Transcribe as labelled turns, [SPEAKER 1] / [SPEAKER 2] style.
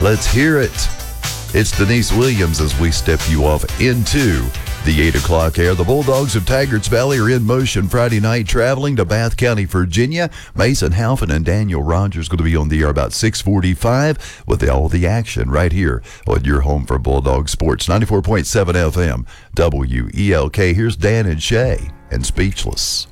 [SPEAKER 1] Let's hear it. It's Denise Williams as we step you off into the 8 o'clock air. The Bulldogs of Taggart's Valley are in motion Friday night, traveling to Bath County, Virginia. Mason Halfin and Daniel Rogers going to be on the air about 6:45 with all the action right here on your home for Bulldog Sports. 94.7 FM, WELK. Here's Dan and Shay and Speechless.